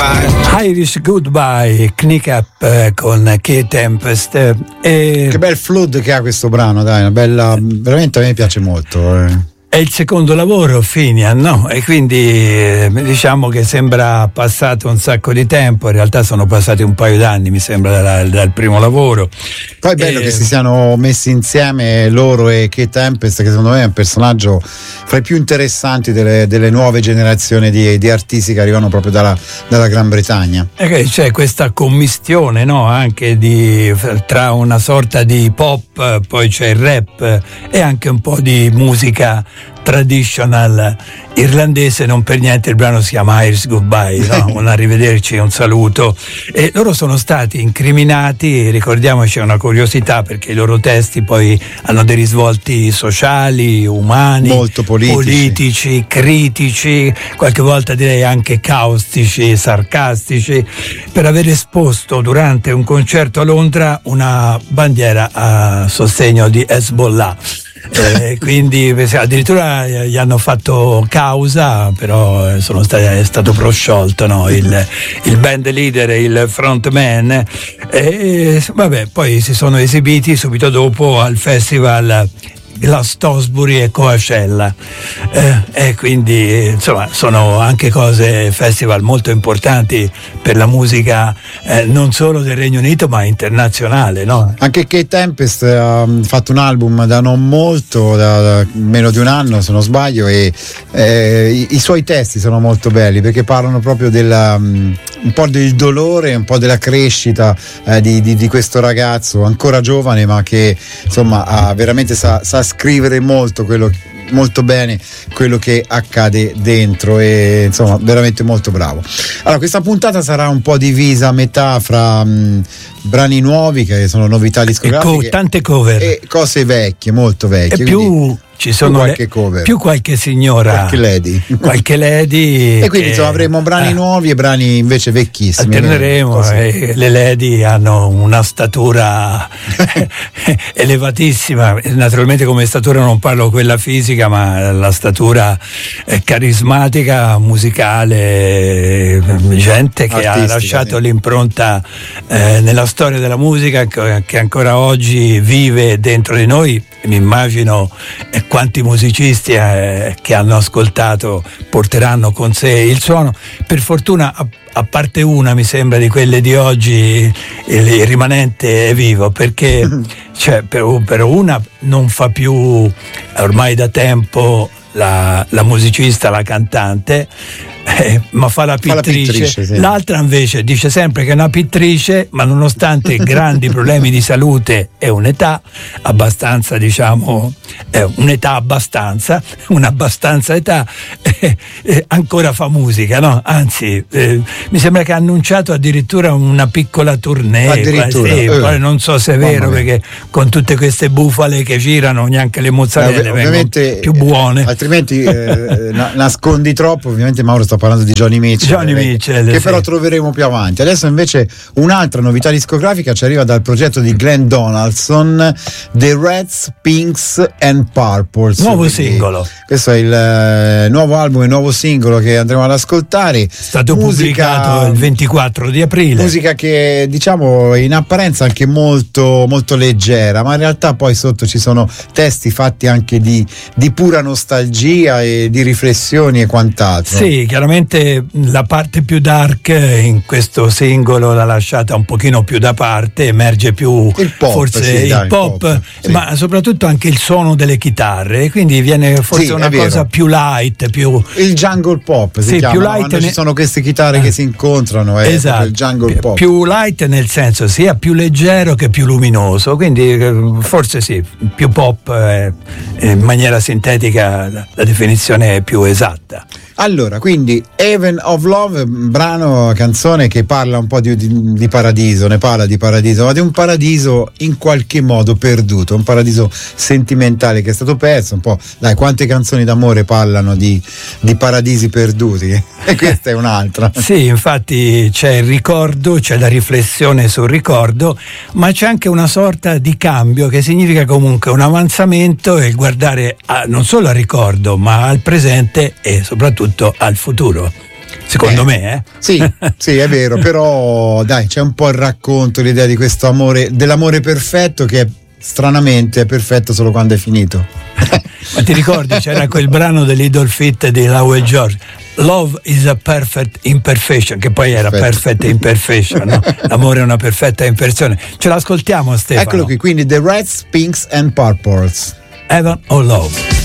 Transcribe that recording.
Irish Goodbye, Knick Up con Kate Tempest. Che bel flood che ha questo brano, dai, una bella, veramente a me piace molto. È il secondo lavoro, Finian, no? E quindi diciamo che sembra passato un sacco di tempo, in realtà sono passati un paio d'anni, mi sembra, dal primo lavoro. Poi è bello che si siano messi insieme loro e Kate Tempest, che secondo me è un personaggio fra i più interessanti delle nuove generazioni di artisti che arrivano proprio dalla Gran Bretagna. E c'è questa commistione, no? Anche tra una sorta di pop, poi c'è il rap e anche un po' di musica traditional irlandese. Non per niente il brano si chiama Irish Goodbye, no? Un arrivederci, un saluto. E loro sono stati incriminati, ricordiamoci una curiosità, perché i loro testi poi hanno dei risvolti sociali, umani, molto politici, critici, qualche volta direi anche caustici, sarcastici, per aver esposto durante un concerto a Londra una bandiera a sostegno di Hezbollah. Quindi addirittura gli hanno fatto causa, però è stato prosciolto, no? il band leader e il frontman, e vabbè, poi si sono esibiti subito dopo al festival Glastonbury e Coachella, e quindi insomma sono anche festival molto importanti per la musica, non solo del Regno Unito ma internazionale, no? Anche Kate Tempest ha fatto un album da non molto, da meno di un anno se non sbaglio, e i suoi testi sono molto belli perché parlano proprio un po' del dolore, un po' della crescita di questo ragazzo ancora giovane, ma che insomma veramente sa scrivere molto bene quello che accade dentro, e insomma veramente molto bravo. Allora, questa puntata sarà un po' divisa a metà fra brani nuovi, che sono novità discografiche, tante cover e cose vecchie, molto vecchie, e più ci sono qualche cover, più qualche signora, qualche lady e quindi insomma avremo brani nuovi e brani invece vecchissimi. Alterneremo, le lady hanno una statura elevatissima, naturalmente come statura non parlo quella fisica, ma la statura carismatica, musicale, gente che ha lasciato l'impronta nella storia della musica, che ancora oggi vive dentro di noi. Mi immagino quanti musicisti che hanno ascoltato porteranno con sé il suono. Per fortuna, a parte una, mi sembra, di quelle di oggi, il rimanente è vivo, perché cioè, per una non fa più ormai da tempo la musicista, la cantante, ma fa la pittrice, sì. L'altra invece dice sempre che è una pittrice, ma nonostante grandi problemi di salute e un'età abbastanza, diciamo, un'abbastanza età, ancora fa musica, no? Anzi, mi sembra che ha annunciato addirittura una piccola tournée, poi non so se è vero, perché con tutte queste bufale che girano neanche le mozzarelle vengono più buone, altrimenti nascondi troppo. Ovviamente Mauro sta parlando di Johnny Mitchell, che però troveremo più avanti. Adesso invece un'altra novità discografica ci arriva dal progetto di Glenn Donaldson, The Reds, Pinks and Purples, nuovo singolo. Questo è il nuovo album, il nuovo singolo che andremo ad ascoltare, stato pubblicato il 24 di aprile. Musica che diciamo in apparenza anche molto, molto leggera, ma in realtà poi sotto ci sono testi fatti anche di pura nostalgia e di riflessioni e quant'altro. Sì, chiaramente la parte più dark in questo singolo l'ha lasciata un pochino più da parte, emerge più il pop, forse il pop, sì. Ma soprattutto anche il suono delle chitarre, quindi viene forse una cosa più light, più il jungle pop si chiama, più light, quando ci sono queste chitarre che si incontrano, è esatto, il jungle pop, più light nel senso sia più leggero che più luminoso, quindi forse sì, più pop, in maniera sintetica la definizione è più esatta. Allora, quindi Heaven of Love, brano, canzone che parla un po' di paradiso, ne parla di paradiso, ma di un paradiso in qualche modo perduto, un paradiso sentimentale che è stato perso, un po', dai, quante canzoni d'amore parlano di paradisi perduti, e questa è un'altra. Sì, infatti c'è il ricordo, c'è la riflessione sul ricordo, ma c'è anche una sorta di cambio che significa comunque un avanzamento e guardare non solo al ricordo, ma al presente e soprattutto al futuro. secondo me. Sì, è vero, però dai, c'è un po' il racconto, l'idea di questo amore, dell'amore perfetto che stranamente è perfetto solo quando è finito. Ma ti ricordi, c'era quel brano dell'Idol Fit di Lowell George, Love is a perfect imperfection, che poi era perfect imperfection, no? L'amore è una perfetta imperfezione. Ce l'ascoltiamo, Stefano. Eccolo qui, quindi The Reds, Pinks and Purples, Heaven or Love.